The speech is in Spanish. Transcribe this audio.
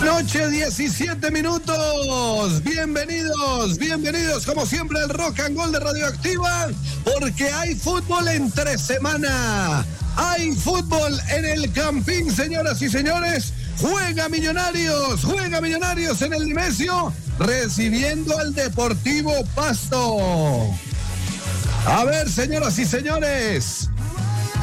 Noche 17 minutos. Bienvenidos como siempre al Rock and Gold de Radioactiva, porque hay fútbol entre semana. Hay fútbol en el Campín, señoras y señores. Juega Millonarios en el Nemesio, recibiendo al Deportivo Pasto. A ver, señoras y señores,